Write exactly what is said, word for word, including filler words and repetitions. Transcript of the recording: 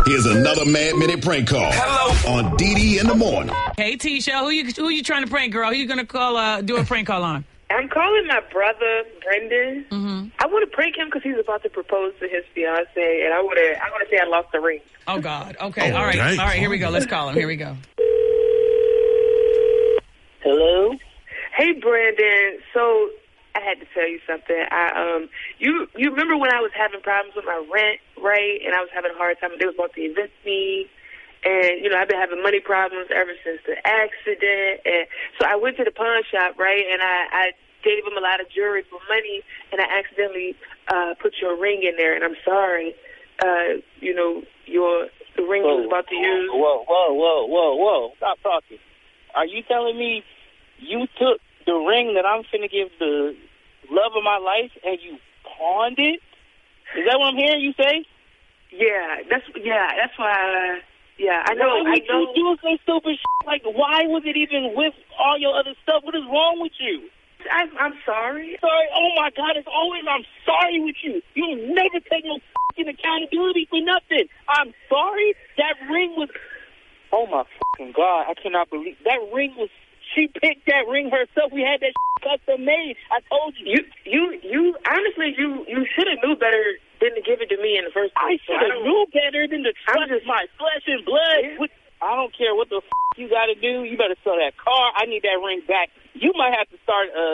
Here's another Mad Minute prank call. Hello. On D D in the morning. Hey, Tisha, who you who you trying to prank, girl? Who you gonna call? Uh, do a prank call on? I'm calling my brother Brendan. Mm-hmm. I want to prank him because he's about to propose to his fiance, and I want to. I want to say I lost the ring. Oh God. Okay. Oh, all right. dang. All right. Here we go. Let's call him. Here we go. Hello? Hey, Brandon. So I had to tell you something. I um, you you remember when I was having problems with my rent, right? And I was having a hard time. They was about to evict me. And, you know, I've been having money problems ever since the accident. And so I went to the pawn shop, right, and I, I gave him a lot of jewelry for money, and I accidentally uh, put your ring in there. And I'm sorry, uh, you know, your the ring Whoa, you was about to use. Whoa, whoa, whoa, whoa, whoa. Stop talking. Are you telling me you took the ring that I'm finna give the love of my life and you pawned it? Is that what I'm hearing you say? Yeah, that's yeah, that's why. Uh, yeah, I know. Why would I know. you do some stupid shit? Like, why was it even with all your other stuff? What is wrong with you? I, I'm sorry. Sorry. Oh my God! It's always I'm sorry with you. You'll never take no fucking accountability for nothing. I'm sorry. That ring was. Oh my fucking God! I cannot believe that ring was. She picked that ring herself. We had that custom made. I told you. You, you, you. Honestly, you, you should have knew better than to give it to me in the first place. I should have knew better than to trust just, my flesh and blood. Yeah. With, I don't care what the f you got to do. You better sell that car. I need that ring back. You might have to start. Uh,